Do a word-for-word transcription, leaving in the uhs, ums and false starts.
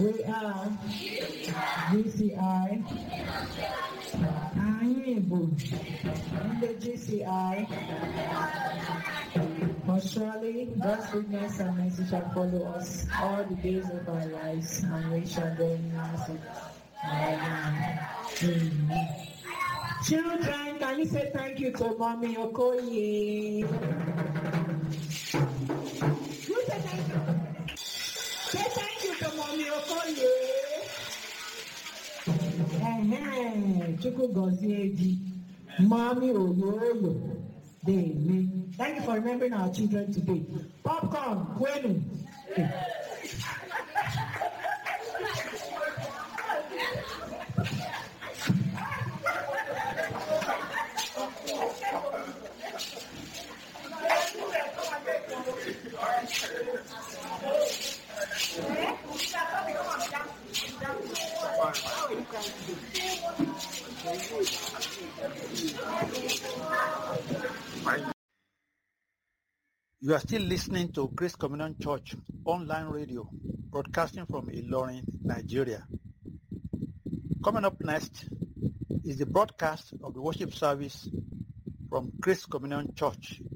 We are G C I. Aibo. In the G C I. For surely God's goodness and mercy shall follow us all the days of our lives, and we shall dwell in the house of Amen. Children, can you say thank you to Mommy Okoye? You say thank you. Say thank you to Mommy Okoye. Hey, Chuku Gozieji, Mommy Oyoyo. Thank you for remembering our children today. Popcorn, Kwenu. You are still listening to Grace Communion Church online radio, broadcasting from Ilorin, Nigeria. Coming up next is the broadcast of the worship service from Grace Communion Church